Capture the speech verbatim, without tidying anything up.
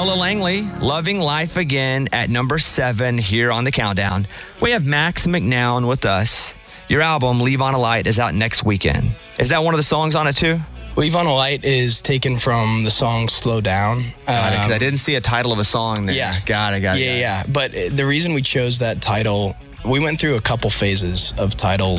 Ella Langley, Loving Life Again at number seven here on the countdown. We have Max McNown with us. Your album, Leave on a Light, is out next weekend. Is that one of the songs on it too? Leave on a Light is taken from the song Slow Down. Um, I didn't see a title of a song there. Yeah. Got it, got it. Yeah, got it. yeah. But the reason we chose that title, we went through a couple phases of titles.